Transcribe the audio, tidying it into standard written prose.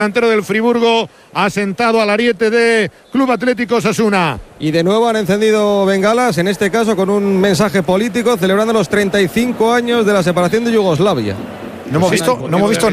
delantero del Friburgo, asentado al ariete de Club Atlético Osasuna. Y de nuevo han encendido bengalas, en este caso con un mensaje político, celebrando los 35 años de la separación de Yugoslavia. No hemos visto